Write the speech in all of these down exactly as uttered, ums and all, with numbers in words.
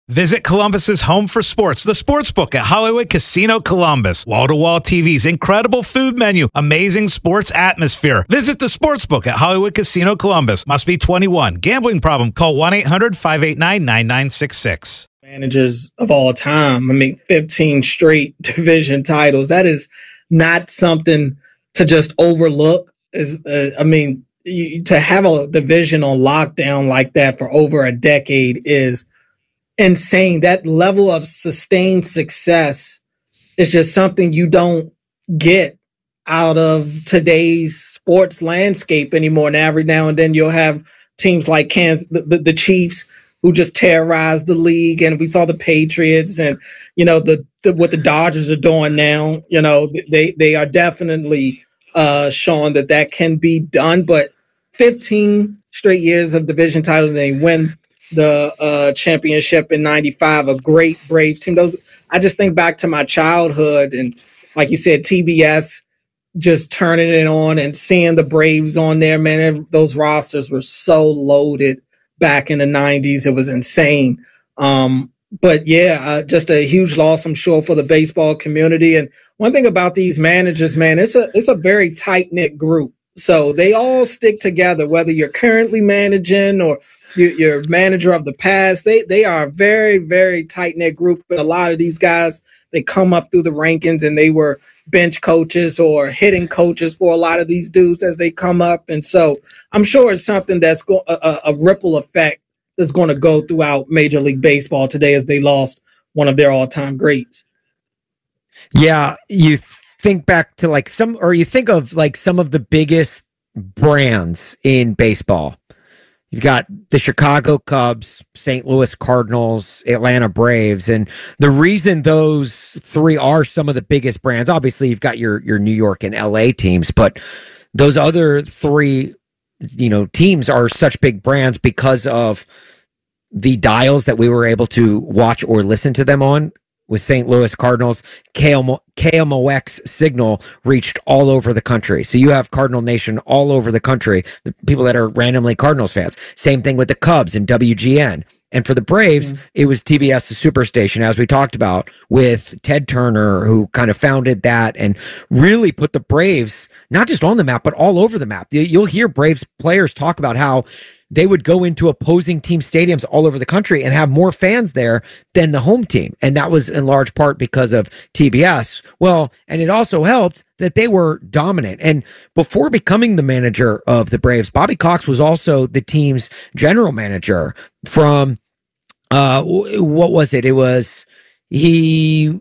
Visit Columbus's home for sports, the Sportsbook at Hollywood Casino Columbus. Wall-to-wall T Vs, incredible food menu, amazing sports atmosphere. Visit the Sportsbook at Hollywood Casino Columbus. Must be twenty-one. Gambling problem? Call one eight hundred five eight nine nine nine six six. Managers of all time. I mean, fifteen straight division titles. That is not something to just overlook. Is uh, I mean, you, to have a division on lockdown like that for over a decade is insane. That level of sustained success is just something you don't get out of today's sports landscape anymore. And every now and then you'll have teams like Kansas, the, the, the Chiefs, who just terrorized the league, and we saw the Patriots, and you know the, the what the Dodgers are doing now. You know they they are definitely uh, showing that that can be done. But fifteen straight years of division title, and they win the uh, championship in ninety-five, a great Braves team. Those, I just think back to my childhood, and like you said, T B S just turning it on and seeing the Braves on there, man. Those rosters were so loaded back in the nineties. It was insane. Um, but yeah, uh, just a huge loss, I'm sure, for the baseball community. And one thing about these managers, man, it's a it's a very tight-knit group. So they all stick together, whether you're currently managing or your manager of the past. They they are a very, very tight-knit group. But a lot of these guys, they come up through the rankings, and they were bench coaches or hitting coaches for a lot of these dudes as they come up. And so I'm sure it's something that's go- a, a ripple effect that's going to go throughout Major League Baseball today as they lost one of their all-time greats. Yeah, you think back to like some, or you think of like some of the biggest brands in baseball. You've got the Chicago Cubs, Saint Louis Cardinals, Atlanta Braves. And the reason those three are some of the biggest brands, obviously you've got your, your New York and L A teams, but those other three, you know, teams are such big brands because of the dials that we were able to watch or listen to them on. With Saint Louis Cardinals, K M O X signal reached all over the country. So you have Cardinal Nation all over the country, the people that are randomly Cardinals fans. Same thing with the Cubs and W G N. And for the Braves, mm-hmm. it was T B S, the Superstation, as we talked about, with Ted Turner, who kind of founded that and really put the Braves, not just on the map, but all over the map. You'll hear Braves players talk about how they would go into opposing team stadiums all over the country and have more fans there than the home team. And that was in large part because of T B S. Well, and it also helped that they were dominant. And before becoming the manager of the Braves, Bobby Cox was also the team's general manager from, uh, what was it? It was, he...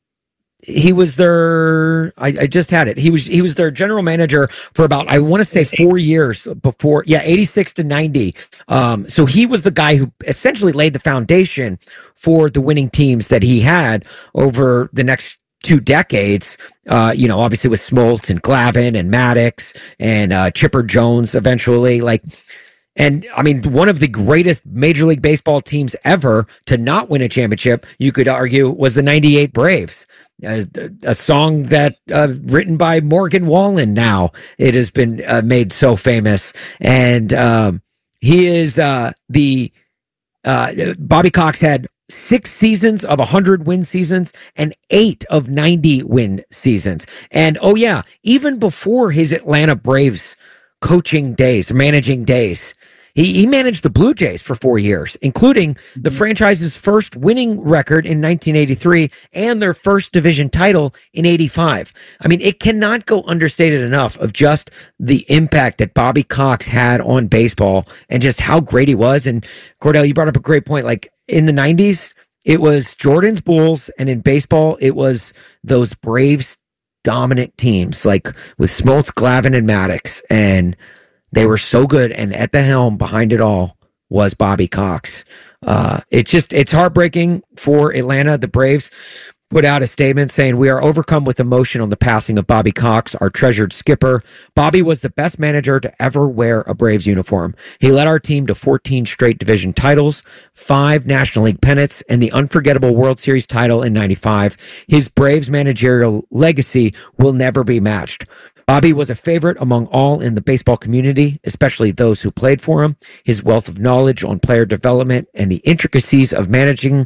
He was their, I, I just had it. He was, he was their general manager for about, I want to say four years before. Yeah. eighty-six to ninety. Um, so he was the guy who essentially laid the foundation for the winning teams that he had over the next two decades. Uh, you know, obviously with Smoltz and Glavine and Maddox and, uh, Chipper Jones eventually, like, and I mean, one of the greatest Major League Baseball teams ever to not win a championship, you could argue, was the ninety-eight Braves. A, a song that uh, written by Morgan Wallen. Now it has been uh, made so famous, and um, he is uh, the uh, Bobby Cox had six seasons of one hundred win seasons and eight of ninety win seasons. And oh yeah, even before his Atlanta Braves coaching days, managing days, He, he managed the Blue Jays for four years, including the franchise's first winning record in nineteen eighty-three and their first division title in eighty-five. I mean, it cannot go understated enough of just the impact that Bobby Cox had on baseball and just how great he was. And Cordell, you brought up a great point. Like in the nineties, it was Jordan's Bulls, and in baseball, it was those Braves dominant teams, like with Smoltz, Glavine, and Maddox. And they were so good, and at the helm behind it all was Bobby Cox. Uh, it's just, it's heartbreaking for Atlanta. The Braves put out a statement saying, "We are overcome with emotion on the passing of Bobby Cox, our treasured skipper. Bobby was the best manager to ever wear a Braves uniform. He led our team to fourteen straight division titles, five National League pennants, and the unforgettable World Series title in ninety-five. His Braves managerial legacy will never be matched. Bobby was a favorite among all in the baseball community, especially those who played for him. His wealth of knowledge on player development and the intricacies of managing